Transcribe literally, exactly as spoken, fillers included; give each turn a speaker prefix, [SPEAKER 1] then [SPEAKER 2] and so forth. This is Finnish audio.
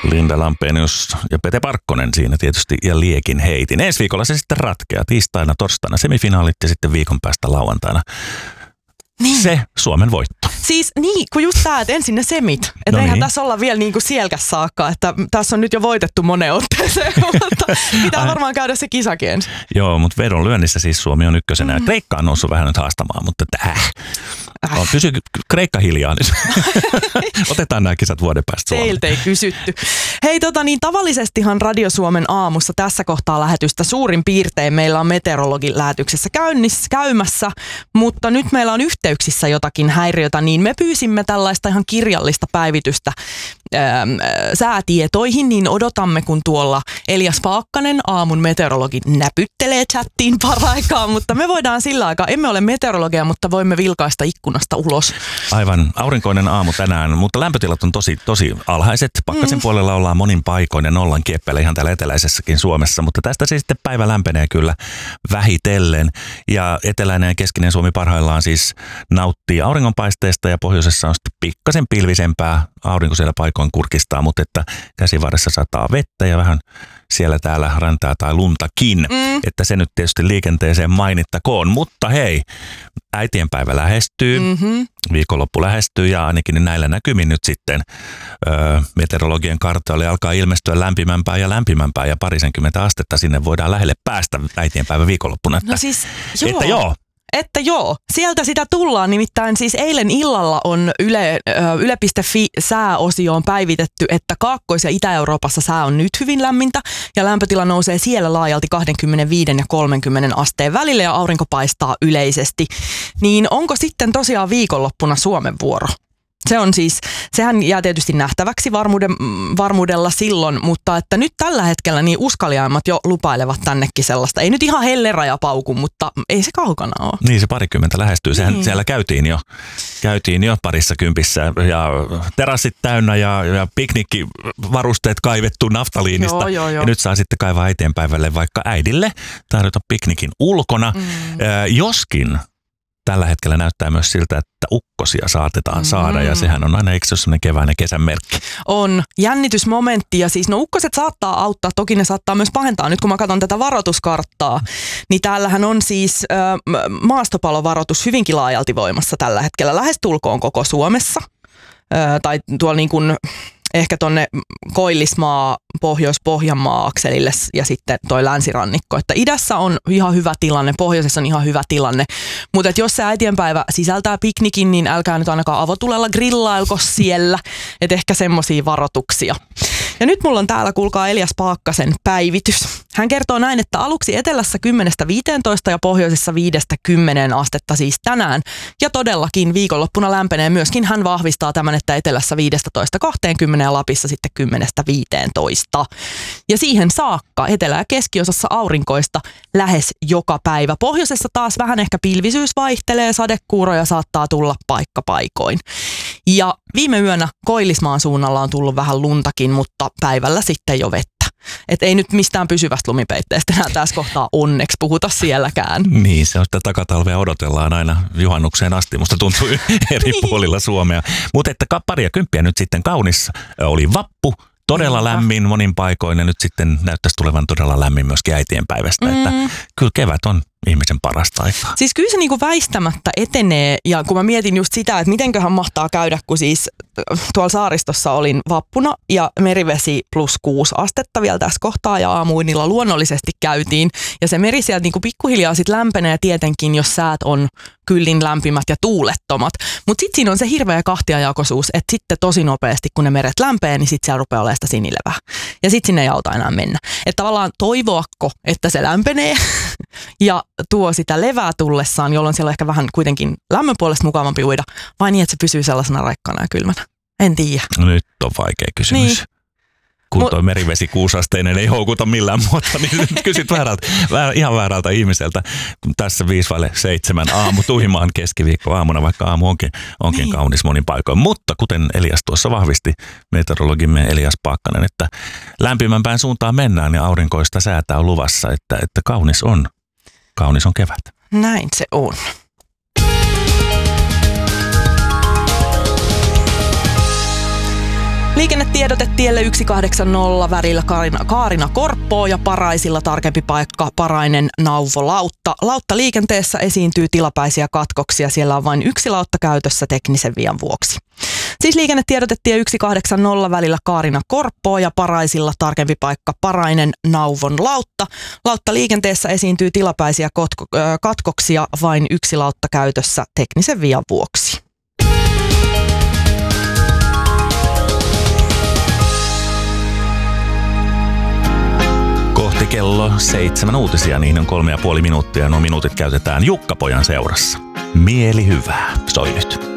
[SPEAKER 1] Linda Lampenius ja Pete Parkkonen siinä tietysti ja liekin heitin. Ensi viikolla se sitten ratkeaa. Tiistaina, torstaina semifinaalit ja sitten viikon päästä lauantaina. Niin. Se Suomen voitto.
[SPEAKER 2] Siis niin, kun just tää, että ensin ne semit. Että no eihän niin. tässä olla vielä niin kuin sielkäs saakka, että tässä on nyt jo voitettu moneen otteeseen, mutta pitää varmaan käydä se kisakin ensin.
[SPEAKER 1] Joo, mutta vedonlyönnissä siis Suomi on ykkösenä. Mm. Kreikka on noussut vähän nyt haastamaan, mutta täh. Äh. Pysy Kreikka hiljaa nyt. Otetaan nämä kisat vuoden päästä Suomeen.
[SPEAKER 2] Teiltä ei kysytty. Hei tota niin, tavallisestihan Radio Suomen aamussa tässä kohtaa lähetystä suurin piirtein meillä on meteorologin lähetyksessä käynnissä, käymässä, mutta nyt meillä on yhteyksissä jotakin häiriötä, niin me pyysimme tällaista ihan kirjallista päivitystä ää, säätietoihin, niin odotamme, kun tuolla Elias Paakkanen, aamun meteorologi, näpyttelee chattiin paraikaa, mutta me voidaan sillä aikaa, emme ole meteorologeja, mutta voimme vilkaista ikkunasta ulos.
[SPEAKER 1] Aivan aurinkoinen aamu tänään, mutta lämpötilat on tosi, tosi alhaiset. Pakkasen mm. puolella ollaan monin paikoin ja nollan kieppeillä ihan täällä eteläisessäkin Suomessa, mutta tästä se sitten päivä lämpenee kyllä vähitellen. Ja eteläinen ja keskinen Suomi parhaillaan siis nauttii auringonpaisteesta ja pohjoisessa on sitten pikkasen pilvisempää. Aurinko siellä paikoin kurkistaa, mutta että käsivarressa sataa vettä ja vähän siellä täällä räntää tai luntakin. Mm. Että se nyt tietysti liikenteeseen mainittakoon. Mutta hei, äitienpäivä lähestyy, mm-hmm. viikonloppu lähestyy ja ainakin näillä näkymin nyt sitten öö, meteorologien kartalle alkaa ilmestyä lämpimämpää ja lämpimämpää ja parisenkymmentä astetta sinne voidaan lähelle päästä äitienpäivä viikonloppuna. Että,
[SPEAKER 2] no siis joo.
[SPEAKER 1] Että joo.
[SPEAKER 2] Että joo, sieltä sitä tullaan. Nimittäin siis eilen illalla on Yle, yle piste fi sääosioon päivitetty, että Kaakkois- ja Itä-Euroopassa sää on nyt hyvin lämmintä ja lämpötila nousee siellä laajalti kaksikymmentäviisi ja kolmekymmentä asteen välillä ja aurinko paistaa yleisesti. Niin onko sitten tosiaan viikonloppuna Suomen vuoro? Se on siis, sehän jää tietysti nähtäväksi varmuuden, varmuudella silloin, mutta että nyt tällä hetkellä niin uskaliaimmat jo lupailevat tännekin sellaista. Ei nyt ihan helleraja pauku, mutta ei se kaukana ole.
[SPEAKER 1] Niin se parikymmentä lähestyy. Sehän niin. Siellä käytiin jo, käytiin jo parissa kympissä ja terassit täynnä ja, ja piknikkivarusteet kaivettu naftaliinista. Joo, joo, joo. Ja nyt saa sitten kaivaa eteenpäivälle vaikka äidille tarjota piknikin ulkona, mm. äh, joskin. Tällä hetkellä näyttää myös siltä, että ukkosia saatetaan saada mm. ja sehän on aina, eikö se ole sellainen keväinen kesän merkki?
[SPEAKER 2] On jännitysmomentti ja siis no ukkoset saattaa auttaa, toki ne saattaa myös pahentaa. Nyt kun mä katson tätä varoituskarttaa, niin täällähän on siis ö, maastopalovaroitus hyvinkin laajalti voimassa tällä hetkellä lähestulkoon koko Suomessa. Ö, tai tuolla niin kuin ehkä tonne Koillismaa, Pohjois-Pohjanmaa-akselille ja sitten toi länsirannikko. Että idässä on ihan hyvä tilanne, pohjoisessa on ihan hyvä tilanne. Mutta jos se äitienpäivä sisältää piknikin, niin älkää nyt ainakaan avotulella grillailko siellä. Että ehkä semmosia varoituksia. Ja nyt mulla on täällä, kuulkaa, Elias Paakkasen päivitys. Hän kertoo näin, että aluksi etelässä kymmenestä viiteentoista ja pohjoisessa viidestä kymmeneen astetta siis tänään. Ja todellakin viikonloppuna lämpenee myöskin. Hän vahvistaa tämän, että etelässä viidestätoista kahteenkymmeneen ja Lapissa sitten kymmenestä viiteentoista. Ja siihen saakka etelä- ja keskiosassa aurinkoista lähes joka päivä. Pohjoisessa taas vähän ehkä pilvisyys vaihtelee, sadekuuroja saattaa tulla paikka paikoin. Ja viime yönä Koillismaan suunnalla on tullut vähän luntakin, mutta päivällä sitten jo vettä. Et ei nyt mistään pysyvästä lumipeitteestä enää tässä kohtaa onneksi puhuta sielläkään.
[SPEAKER 1] Niin, se on sitä takatalvea odotellaan aina juhannukseen asti, musta tuntuu eri niin. puolilla Suomea. Mutta että pari ja kymppiä nyt sitten kaunis oli vappu. Todella lämmin monin paikoin ja nyt sitten näyttäisi tulevan todella lämmin myöskin äitienpäivästä. Mm. Että kyllä kevät on ihmisen parasta aikaa.
[SPEAKER 2] Siis kyllä se niinku väistämättä etenee ja kun mä mietin just sitä, että mitenköhän mahtaa käydä, kun siis tuolla saaristossa olin vappuna ja merivesi plus kuusi astetta vielä tässä kohtaa ja aamuinilla luonnollisesti käytiin. Ja se meri sieltä niinku pikkuhiljaa sit lämpenee tietenkin, jos säät on kyllin lämpimät ja tuulettomat. Mutta sitten siinä on se hirveä kahtiajakoisuus, että sitten tosi nopeasti kun ne meret lämpee, niin sitten siellä rupeaa olemaan sitä sinilevää. Ja sitten sinne ei auta enää mennä. Että tavallaan toivoako, että se lämpenee ja tuo sitä levää tullessaan, jolloin siellä on ehkä vähän kuitenkin lämmön puolesta mukavampi uida, vai niin, että se pysyy sellaisena raikkana ja kylmänä. En tiedä.
[SPEAKER 1] No nyt on vaikea kysymys. Niin. Kun tuo merivesi kuusasteinen ei houkuta millään muuta, niin nyt kysyt väärältä, väär, ihan väärältä ihmiseltä. Kun tässä viisi vaille seitsemän aamu tuhimaan keskiviikko aamuna, vaikka aamu onkin, onkin niin. kaunis monin paikoin. Mutta kuten Elias tuossa vahvisti, meteorologimme Elias Paakkanen, että lämpimämpään suuntaan mennään ja aurinkoista säätä on luvassa, että, että kaunis on. Kaunis on kevät.
[SPEAKER 2] Näin se on. Liikennetiedote tielle yksi kahdeksankymmentä välillä Kaarina, Kaarina Korppoo ja Paraisilla tarkempi paikka Parainen Nauvo Lautta. Lautta liikenteessä esiintyy tilapäisiä katkoksia. Siellä on vain yksi lautta käytössä teknisen vian vuoksi. Siis liikennetiedote tie yksi kahdeksankymmentä välillä Kaarina Korppoo ja Paraisilla tarkempi paikka Parainen Nauvon Lautta. Lautta liikenteessä esiintyy tilapäisiä kotko, äh, katkoksia, vain yksi lautta käytössä teknisen vian vuoksi.
[SPEAKER 1] Kohti kello seitsemän uutisia, niihin on kolme ja puoli minuuttia. Nuo minuutit käytetään Jukka Pojan seurassa. Mieli hyvää, soi nyt.